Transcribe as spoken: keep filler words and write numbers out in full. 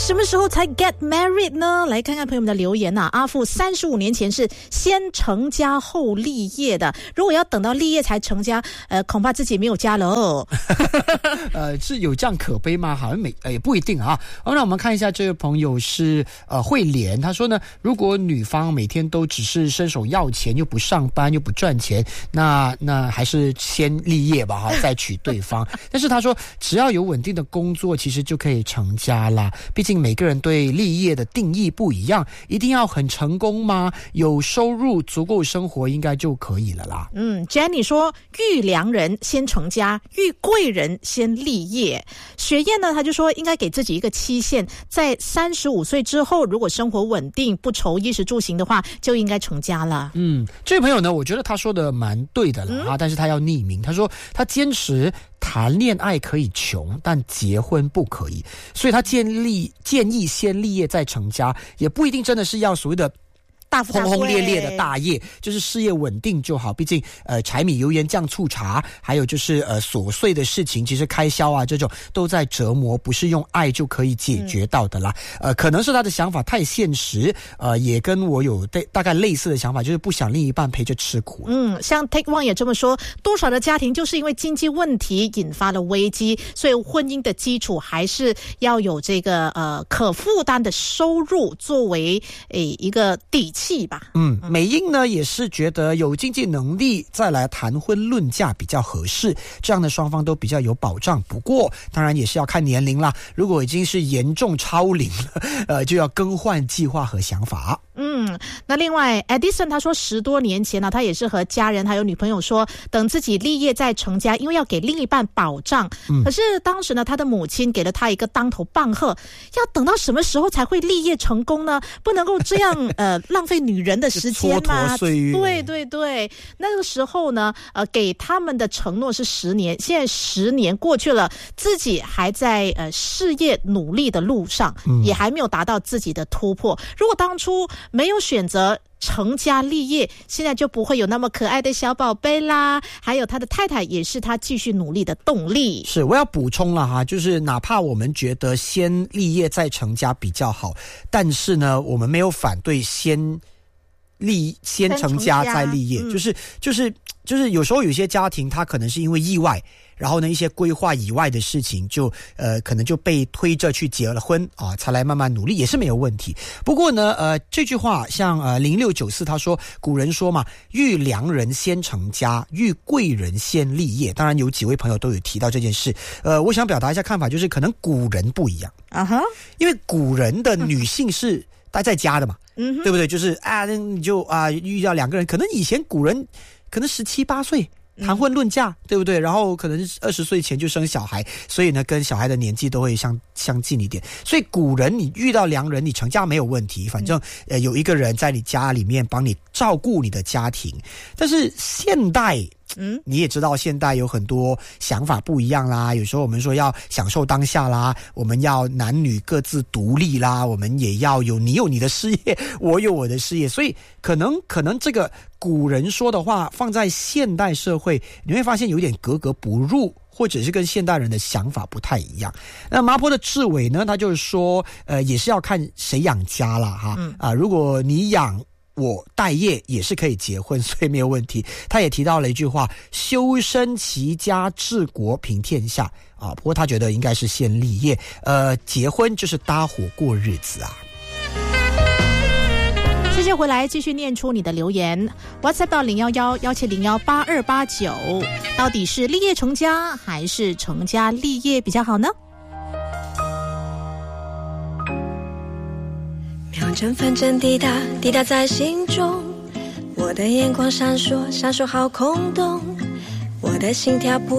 什么时候才 get married 呢？来看看朋友们的留言啊。阿富三十五年前是先成家后立业的，如果要等到立业才成家，呃，恐怕自己没有家了哦。 呃，是有这样可悲吗？好像没，呃，也不一定啊。好，那我们看一下这位朋友是呃慧莲，他说呢，如果女方每天都只是伸手要钱，又不上班又不赚钱，那那还是先立业吧哈，再娶对方。但是他说，只要有稳定的工作，其实就可以成家啦。毕竟每个人对立业的定义不一样，一定要很成功吗？有收入足够生活应该就可以了啦。 嗯 Jenny 说遇良人先成家，遇贵人先立业。学燕呢，他就说应该给自己一个期限，在三十五岁之后，如果生活稳定不愁衣食住行的话，就应该成家了。 嗯，这位朋友呢，我觉得他说的蛮对的了啊、嗯，但是他要匿名。他说他坚持谈恋爱可以穷，但结婚不可以，所以他建立建议先立业再成家，也不一定真的是要所谓的大富大贵轰轰烈烈的大业，就是事业稳定就好。毕竟呃柴米油盐酱醋茶，还有就是呃琐碎的事情，其实开销啊这种都在折磨，不是用爱就可以解决到的啦。嗯、呃可能是他的想法太现实，呃也跟我有大概类似的想法，就是不想另一半陪着吃苦。 嗯，像 Take One 也这么说，多少的家庭就是因为经济问题引发了危机，所以婚姻的基础还是要有这个呃可负担的收入作为诶一个底气。 嗯，美英呢也是觉得有经济能力再来谈婚论嫁比较合适，这样的双方都比较有保障。不过当然也是要看年龄啦，如果已经是严重超龄了，呃，就要更换计划和想法。 嗯，那另外 Edison 他说十多年前呢，他也是和家人还有女朋友说，等自己立业再成家，因为要给另一半保障。嗯、可是当时呢，他的母亲给了他一个当头棒喝，要等到什么时候才会立业成功呢？不能够这样呃浪费女人的时间嘛。 蹉跎岁月。 对对对，那个时候呢，呃，给他们的承诺是十年，现在十年过去了，自己还在呃事业努力的路上，嗯、也还没有达到自己的突破。如果当初没有选择成家立业，现在就不会有那么可爱的小宝贝啦，还有他的太太也是他继续努力的动力。 是，我要补充了哈，就是哪怕我们觉得先立业再成家比较好，但是呢，我们没有反对先立先成家再立业，嗯、就是就是就是有时候有些家庭他可能是因为意外，然后呢一些规划以外的事情就呃可能就被推着去结了婚啊，才来慢慢努力也是没有问题。不过呢呃这句话像呃零六九四他说，古人说嘛，遇良人先成家，遇贵人先立业。当然有几位朋友都有提到这件事，呃我想表达一下看法，就是可能古人不一样啊哈，因为古人的女性是待在家的嘛。嗯，对不对？就是啊，你就啊遇到两个人，可能以前古人可能十七八岁谈婚论嫁，嗯、对不对？然后可能二十岁前就生小孩，所以呢，跟小孩的年纪都会相相近一点。所以古人你遇到良人，你成家没有问题，反正呃有一个人在你家里面帮你照顾你的家庭。但是现代。嗯，你也知道现代有很多想法不一样啦，有时候我们说要享受当下啦，我们要男女各自独立啦，我们也要有你有你的事业，我有我的事业，所以可能可能这个古人说的话放在现代社会，你会发现有点格格不入，或者是跟现代人的想法不太一样。那麻坡的志伟呢，他就是说呃也是要看谁养家啦哈、嗯、啊，如果你养我待业也是可以结婚，所以没有问题。他也提到了一句话，修身齐家治国平天下啊，不过他觉得应该是先立业，呃结婚就是搭伙过日子啊。 接着回来继续念出你的留言 WhatsApp 到零一一一七零一八二八九，到底是立业成家还是成家立业比较好呢？ 秒针分针滴答滴答在心中，我的眼光闪烁闪烁好空洞，我的心跳不